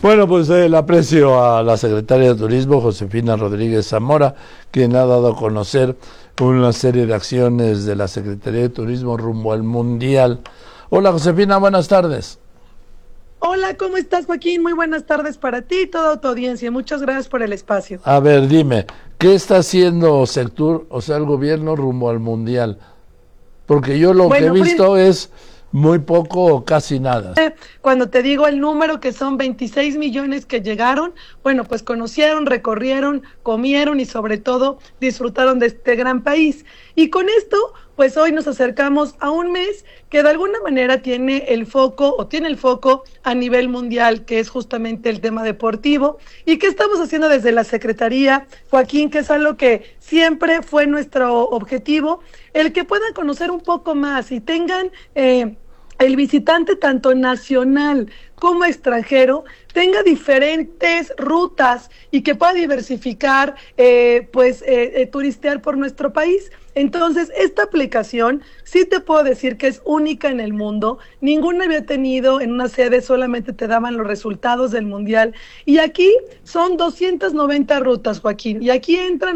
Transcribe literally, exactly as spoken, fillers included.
Bueno, pues eh, el aprecio a la secretaria de Turismo, Josefina Rodríguez Zamora, quien ha dado a conocer una serie de acciones de la Secretaría de Turismo rumbo al Mundial. Hola, Josefina, buenas tardes. Hola, ¿cómo estás, Joaquín? Muy buenas tardes para ti y toda tu audiencia. Muchas gracias por el espacio. A ver, dime, ¿qué está haciendo Sectur, o sea, el gobierno rumbo al Mundial? Porque yo lo Bueno, que he visto prim- es muy poco o casi nada. cuando te digo el número, que son veintiséis millones que llegaron, bueno, pues conocieron, recorrieron, comieron y sobre todo disfrutaron de este gran país. Y con esto, pues hoy nos acercamos a un mes que de alguna manera tiene el foco o tiene el foco a nivel mundial, que es justamente el tema deportivo. ¿Y qué estamos haciendo desde la Secretaría, Joaquín? Que es algo que siempre fue nuestro objetivo, el que puedan conocer un poco más y tengan... Eh, el visitante tanto nacional como extranjero tenga diferentes rutas y que pueda diversificar, eh, pues, eh, eh, turistear por nuestro país. Entonces, esta aplicación sí te puedo decir que es única en el mundo. Ninguna había tenido en una sede, solamente te daban los resultados del mundial. Y aquí son doscientas noventa rutas, Joaquín. Y aquí entran